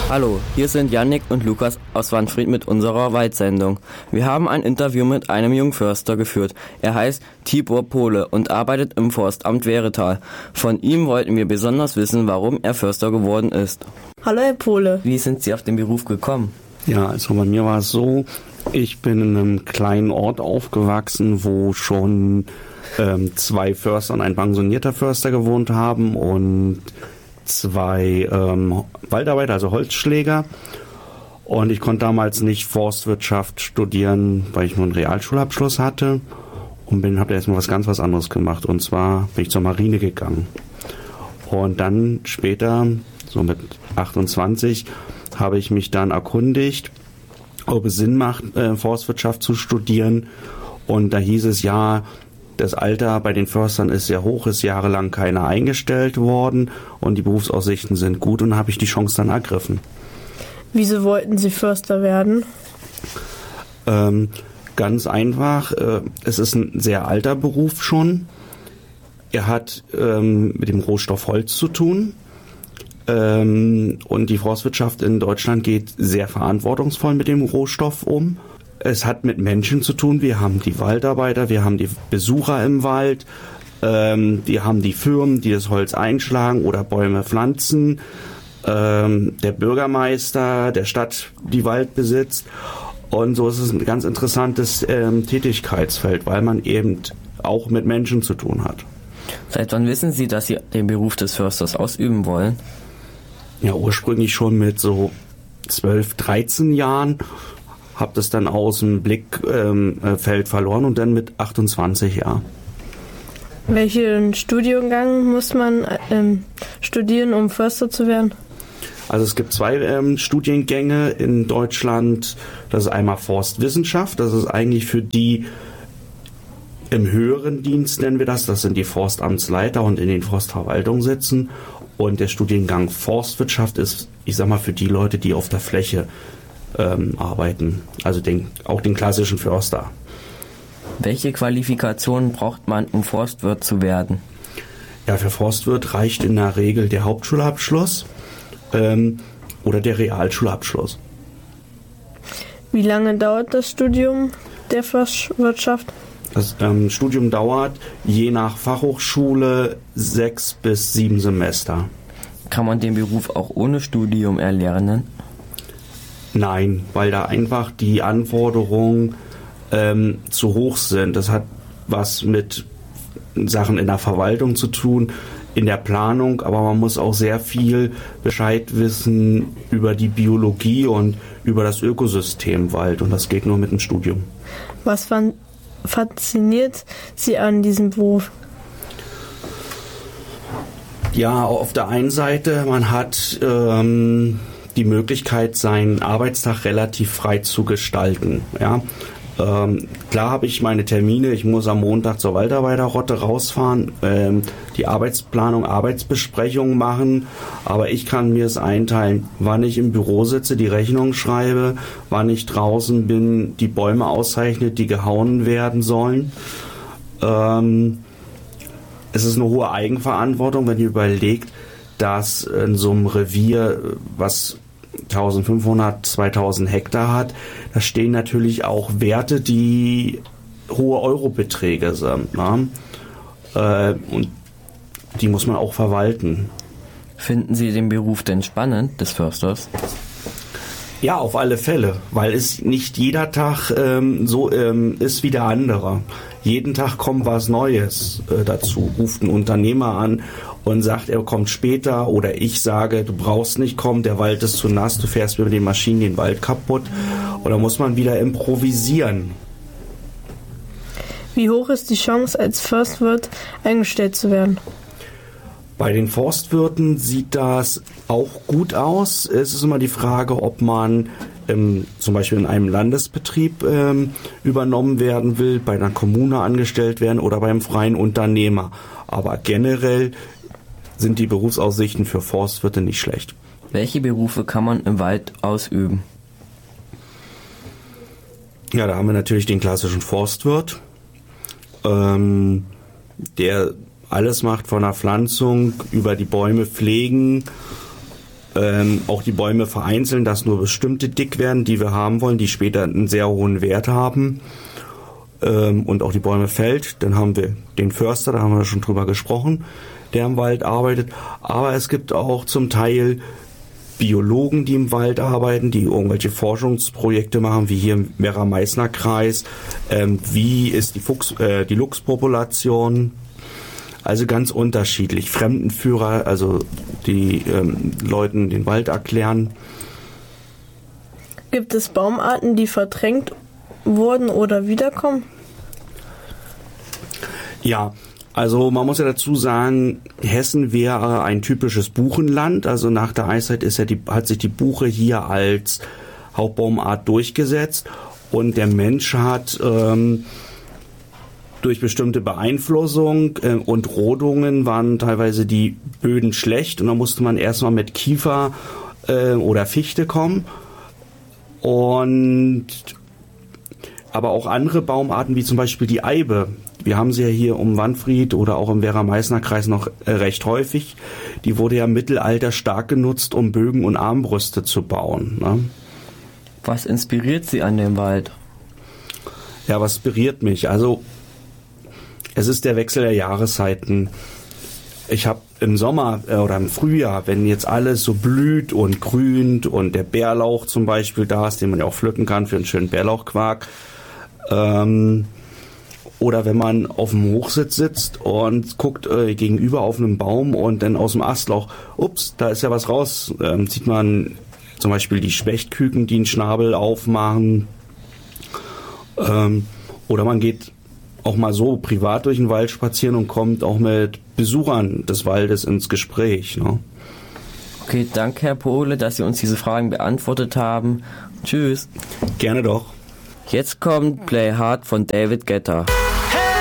Hallo, hier sind Yannick und Lukas aus Wanfried mit unserer Waldsendung. Wir haben ein Interview mit einem Jungförster geführt. Er heißt Tibor Pohle und arbeitet im Forstamt Wehretal. Von ihm wollten wir besonders wissen, warum er Förster geworden ist. Hallo Herr Pohle. Wie sind Sie auf den Beruf gekommen? Ja, also bei mir war es so, ich bin in einem kleinen Ort aufgewachsen, wo schon 2 Förster und ein pensionierter Förster gewohnt haben und 2 Waldarbeiter, also Holzschläger. Und ich konnte damals nicht Forstwirtschaft studieren, weil ich nur einen Realschulabschluss hatte. Und habe erstmal was anderes gemacht. Und zwar bin ich zur Marine gegangen. Und dann später, so mit 28, habe ich mich dann erkundigt, ob es Sinn macht, Forstwirtschaft zu studieren. Und da hieß es, ja, das Alter bei den Förstern ist sehr hoch, ist jahrelang keiner eingestellt worden und die Berufsaussichten sind gut, und habe ich die Chance dann ergriffen. Wieso wollten Sie Förster werden? Ganz einfach, es ist ein sehr alter Beruf schon. Er hat mit dem Rohstoff Holz zu tun. Und die Forstwirtschaft in Deutschland geht sehr verantwortungsvoll mit dem Rohstoff um. Es hat mit Menschen zu tun. Wir haben die Waldarbeiter, wir haben die Besucher im Wald, wir haben die Firmen, die das Holz einschlagen oder Bäume pflanzen, der Bürgermeister der Stadt, die Wald besitzt. Und so ist es ein ganz interessantes Tätigkeitsfeld, weil man eben auch mit Menschen zu tun hat. Seit wann wissen Sie, dass Sie den Beruf des Försters ausüben wollen? Ja, ursprünglich schon mit so 12, 13 Jahren. Habe das dann aus dem Blickfeld verloren und dann mit 28 Jahren. Welchen Studiengang muss man studieren, um Förster zu werden? Also es gibt 2 Studiengänge in Deutschland. Das ist einmal Forstwissenschaft. Das ist eigentlich für die im höheren Dienst, nennen wir das. Das sind die Forstamtsleiter und in den Forstverwaltungen sitzen. Und der Studiengang Forstwirtschaft ist, ich sag mal, für die Leute, die auf der Fläche arbeiten, also auch den klassischen Förster. Welche Qualifikationen braucht man, um Forstwirt zu werden? Ja, für Forstwirt reicht in der Regel der Hauptschulabschluss oder der Realschulabschluss. Wie lange dauert das Studium der Forstwirtschaft? Das Studium dauert je nach Fachhochschule 6 bis 7 Semester. Kann man den Beruf auch ohne Studium erlernen? Nein, weil da einfach die Anforderungen zu hoch sind. Das hat was mit Sachen in der Verwaltung zu tun, in der Planung, aber man muss auch sehr viel Bescheid wissen über die Biologie und über das Ökosystem Wald, und das geht nur mit dem Studium. Was fasziniert Sie an diesem Beruf? Ja, auf der einen Seite, man hat die Möglichkeit, seinen Arbeitstag relativ frei zu gestalten. Ja, klar habe ich meine Termine. Ich muss am Montag zur Waldarbeiterrotte rausfahren, die Arbeitsplanung, Arbeitsbesprechungen machen. Aber ich kann mir es einteilen, wann ich im Büro sitze, die Rechnung schreibe, wann ich draußen bin, die Bäume auszeichne, die gehauen werden sollen. Es ist eine hohe Eigenverantwortung, wenn ihr überlegt, dass in so einem Revier, was 1500, 2000 Hektar hat, da stehen natürlich auch Werte, die hohe Eurobeträge sind. Ne? Und die muss man auch verwalten. Finden Sie den Beruf denn spannend, des Försters? Ja, auf alle Fälle, weil es nicht jeder Tag so ist wie der andere. Jeden Tag kommt was Neues dazu. Ruft ein Unternehmer an und sagt, er kommt später, oder ich sage, du brauchst nicht kommen, der Wald ist zu nass, du fährst mit den Maschinen den Wald kaputt. Oder muss man wieder improvisieren. Wie hoch ist die Chance, als Forstwirt eingestellt zu werden? Bei den Forstwirten sieht das auch gut aus. Es ist immer die Frage, ob man zum Beispiel in einem Landesbetrieb übernommen werden will, bei einer Kommune angestellt werden oder beim freien Unternehmer. Aber generell sind die Berufsaussichten für Forstwirte nicht schlecht. Welche Berufe kann man im Wald ausüben? Ja, da haben wir natürlich den klassischen Forstwirt, der alles macht, von der Pflanzung über die Bäume pflegen, auch die Bäume vereinzeln, dass nur bestimmte dick werden, die wir haben wollen, die später einen sehr hohen Wert haben. Und auch die Bäume fällt. Dann haben wir den Förster, da haben wir schon drüber gesprochen, der im Wald arbeitet. Aber es gibt auch zum Teil Biologen, die im Wald arbeiten, die irgendwelche Forschungsprojekte machen, wie hier im Werra-Meißner-Kreis. Wie ist die Luchspopulation? Also ganz unterschiedlich. Fremdenführer, also die Leuten den Wald erklären. Gibt es Baumarten, die verdrängt wurden oder wiederkommen? Ja, also man muss ja dazu sagen, Hessen wäre ein typisches Buchenland. Also nach der Eiszeit hat sich die Buche hier als Hauptbaumart durchgesetzt und der Mensch hat durch bestimmte Beeinflussung und Rodungen waren teilweise die Böden schlecht und da musste man erstmal mit Kiefer oder Fichte kommen. Aber auch andere Baumarten, wie zum Beispiel die Eibe, wir haben sie ja hier um Wanfried oder auch im Werra-Meißner-Kreis noch recht häufig, die wurde ja im Mittelalter stark genutzt, um Bögen und Armbrüste zu bauen. Ne? Was inspiriert Sie an dem Wald? Ja, was inspiriert mich? Also es ist der Wechsel der Jahreszeiten. Ich habe im Sommer oder im Frühjahr, wenn jetzt alles so blüht und grünt und der Bärlauch zum Beispiel da ist, den man ja auch pflücken kann für einen schönen Bärlauchquark, oder wenn man auf dem Hochsitz sitzt und guckt gegenüber auf einem Baum und dann aus dem Astlauch, ups, da ist ja was raus, sieht man zum Beispiel die Spechtküken, die einen Schnabel aufmachen, oder man geht auch mal so privat durch den Wald spazieren und kommt auch mit Besuchern des Waldes ins Gespräch. Ne? Okay, danke Herr Pohle, dass Sie uns diese Fragen beantwortet haben. Tschüss. Gerne doch. Jetzt kommt Play Hard von David Guetta.